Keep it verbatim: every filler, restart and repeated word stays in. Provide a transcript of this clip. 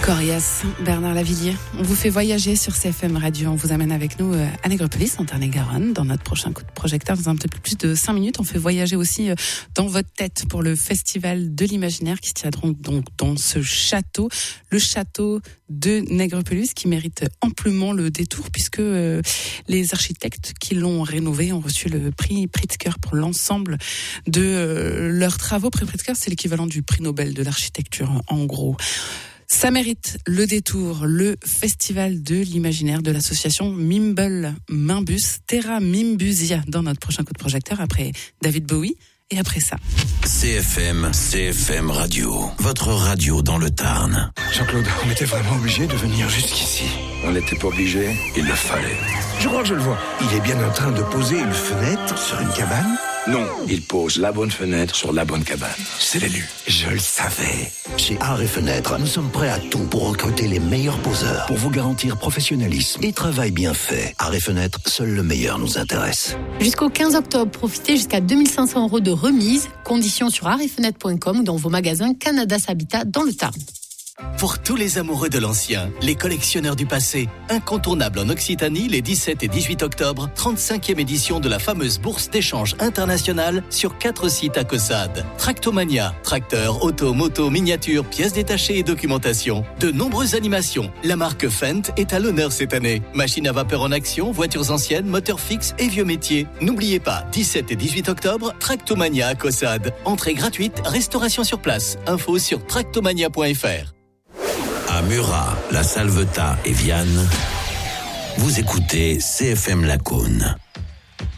Corias, Bernard Lavilliers, on vous fait voyager sur C F M Radio, on vous amène avec nous à Nègrepelisse, en Tarn-et-Garonne, dans notre prochain coup de projecteur dans un petit peu plus de cinq minutes. On fait voyager aussi dans votre tête pour le festival de l'imaginaire qui se tiendra donc dans ce château, le château de Nègrepelisse, qui mérite amplement le détour puisque euh, les architectes qui l'ont rénové ont reçu le prix Pritzker pour l'ensemble de euh, leurs travaux. Prix Pritzker, c'est l'équivalent du prix Nobel de l'architecture en, en gros. Ça mérite le détour, le festival de l'imaginaire de l'association Mimble Mimbus, Terra Mimbusia, dans notre prochain coup de projecteur après David Bowie et après ça. C F M, C F M Radio, votre radio dans le Tarn. Jean-Claude, on était vraiment obligé de venir jusqu'ici. On n'était pas obligé, il le fallait. Je crois que je le vois. Il est bien en train de poser une fenêtre sur une cabane. Non, il pose la bonne fenêtre sur la bonne cabane. C'est l'élu. Je le savais. Chez Art et Fenêtres, nous sommes prêts à tout pour recruter les meilleurs poseurs, pour vous garantir professionnalisme et travail bien fait. Art et Fenêtres, seul le meilleur nous intéresse. Jusqu'au quinze octobre, profitez jusqu'à deux mille cinq cents euros de remise. Conditions sur art et fenêtres point com ou dans vos magasins Canada Habitat dans le Tarn. Pour tous les amoureux de l'ancien, les collectionneurs du passé, incontournable en Occitanie les dix-sept et dix-huit octobre, trente-cinquième édition de la fameuse bourse d'échange internationale sur quatre sites à Caussade. Tractomania, tracteurs, auto, moto, miniatures, pièces détachées et documentation. De nombreuses animations. La marque Fendt est à l'honneur cette année. Machines à vapeur en action, voitures anciennes, moteurs fixes et vieux métiers. N'oubliez pas, dix-sept et dix-huit octobre, Tractomania à Caussade. Entrée gratuite, restauration sur place. Info sur tractomania point f r. À Murat, La Salvetat et Vianne, vous écoutez C F M Lacaune.